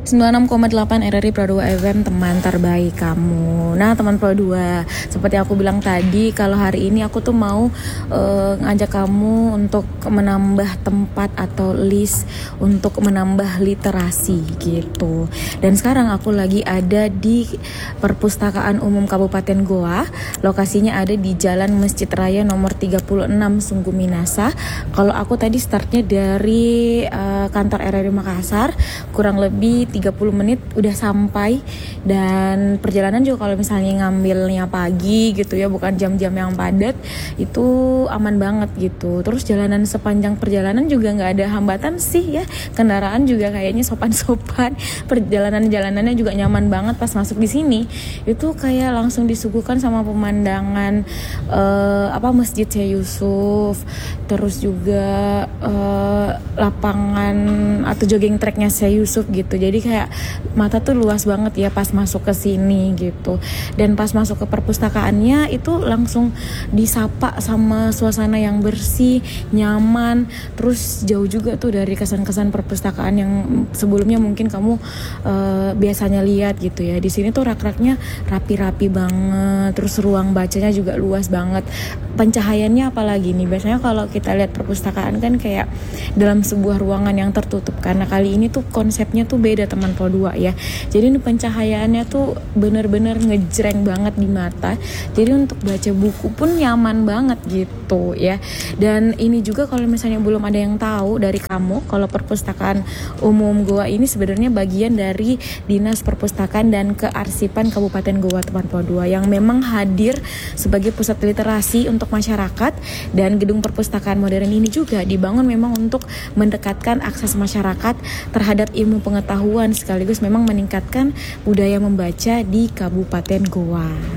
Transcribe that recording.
96,8 RRI Pro 2 FM, teman terbaik kamu. Nah teman Pro 2, seperti aku bilang tadi, kalau hari ini aku tuh mau ngajak kamu untuk menambah tempat atau list untuk menambah literasi gitu. Dan sekarang aku lagi ada di Perpustakaan Umum Kabupaten Goa. Lokasinya ada di Jalan Masjid Raya nomor 36 Sungguh Minasa. Kalau aku tadi startnya dari kantor RRI Makassar, kurang lebih 30 menit udah sampai. Dan perjalanan juga kalau misalnya ngambilnya pagi gitu ya, bukan jam-jam yang padat, itu aman banget gitu. Terus jalanan sepanjang perjalanan juga nggak ada hambatan sih ya, kendaraan juga kayaknya sopan-sopan. Perjalanan-jalanannya juga nyaman banget. Pas masuk di sini itu kayak langsung disuguhkan sama pemandangan Masjid Syekh Yusuf, terus juga lapangan atau jogging tracknya Syekh Yusuf gitu. Jadi kayak mata tuh luas banget ya pas masuk ke sini gitu. Dan pas masuk ke perpustakaannya itu langsung disapa sama suasana yang bersih, nyaman. Terus jauh juga tuh dari kesan-kesan perpustakaan yang sebelumnya mungkin kamu biasanya lihat gitu ya. Di sini tuh rak-raknya rapi-rapi banget. Terus ruang bacanya juga luas banget. Pencahayaannya apalagi nih, biasanya kalau kita lihat perpustakaan kan kayak dalam sebuah ruangan yang tertutup. Karena kali ini tuh konsepnya tuh beda teman Pro 2 ya. Jadi ini pencahayaannya tuh bener-bener ngejreng banget di mata. Jadi untuk baca buku pun nyaman banget gitu ya. Dan ini juga kalau misalnya belum ada yang tahu dari kamu, kalau Perpustakaan Umum Goa ini sebenarnya bagian dari Dinas Perpustakaan dan Kearsipan Kabupaten Goa teman Pro 2, yang memang hadir sebagai pusat literasi untuk masyarakat. Dan gedung perpustakaan modern ini juga dibangun memang untuk mendekatkan akses masyarakat terhadap ilmu pengetahuan, sekaligus memang meningkatkan budaya membaca di Kabupaten Goa.